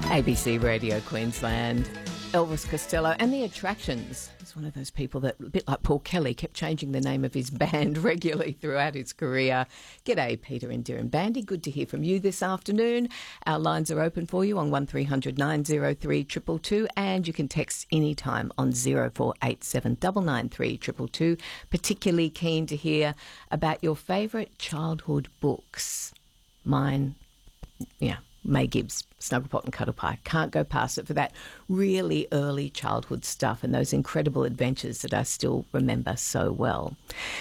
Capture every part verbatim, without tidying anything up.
A B C Radio Queensland, Elvis Costello and the Attractions. He's one of those people that, a bit like Paul Kelly, kept changing the name of his band regularly throughout his career. G'day, Peter and Darren Bandy. Good to hear from you this afternoon. Our lines are open for you on one three hundred nine oh three two two two, and you can text anytime on zero four eight seven nine nine three two two two. Particularly keen to hear about your favourite childhood books. Mine, yeah. May Gibbs, Snugglepot and Cuddlepie. Can't go past it for that really early childhood stuff and those incredible adventures that I still remember so well.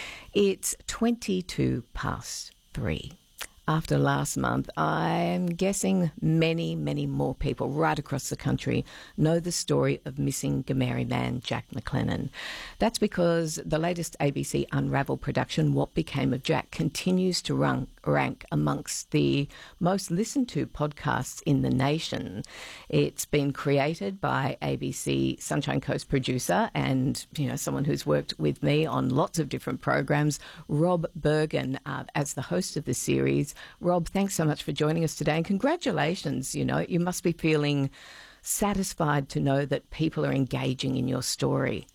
It's twenty-two past three. After last month, I'm guessing many, many more people right across the country know the story of missing Gamari man Jack McLennan. That's because the latest A B C Unravel production, What Became of Jack, continues to rank, rank amongst the most listened to podcasts in the nation. It's been created by A B C Sunshine Coast producer and, you know, someone who's worked with me on lots of different programs, Rob Bergen, uh, as the host of the series. Rob, thanks so much for joining us today, and congratulations. You know, you must be feeling satisfied to know that people are engaging in your story.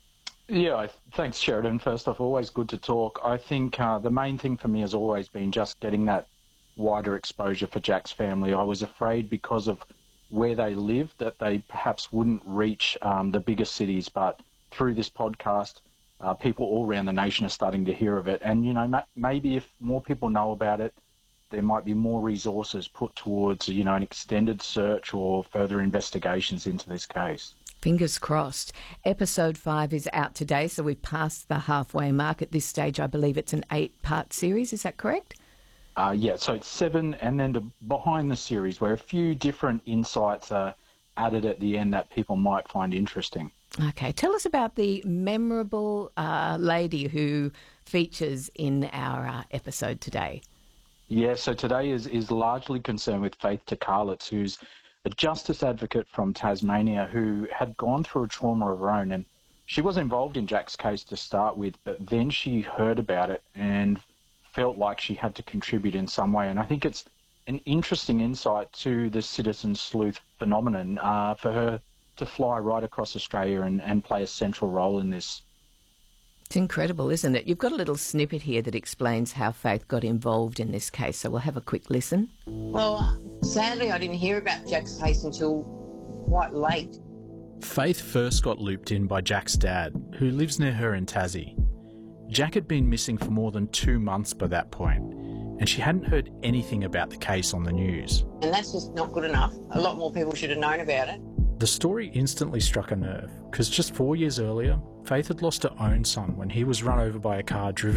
Yeah, thanks, Sheridan. First off, always good to talk. I think uh, the main thing for me has always been just getting that wider exposure for Jack's family. I was afraid because of where they lived that they perhaps wouldn't reach um, the bigger cities, but through this podcast, uh, people all around the nation are starting to hear of it. And, you know, ma- maybe if more people know about it, there might be more resources put towards, you know, an extended search or further investigations into this case. Fingers crossed. Episode five is out today, so we've passed the halfway mark. At this stage, I believe it's an eight-part series. Is that correct? Uh, yeah, so it's seven, and then the behind the series, where a few different insights are added at the end that people might find interesting. Okay, tell us about the memorable uh, lady who features in our uh, episode today. Yeah, so today is, is largely concerned with Faith Tkalits, who's a justice advocate from Tasmania who had gone through a trauma of her own. And she was involved in Jack's case to start with, but then she heard about it and felt like she had to contribute in some way. And I think it's an interesting insight to the citizen sleuth phenomenon uh, for her to fly right across Australia and, and play a central role in this. It's incredible, isn't it? You've got a little snippet here that explains how Faith got involved in this case, so we'll have a quick listen. Well, sadly, I didn't hear about Jack's case until quite late. Faith first got looped in by Jack's dad, who lives near her in Tassie. Jack had been missing for more than two months by that point, and she hadn't heard anything about the case on the news. And that's just not good enough. A lot more people should have known about it. The story instantly struck a nerve, because just four years earlier, Faith had lost her own son when he was run over by a car driven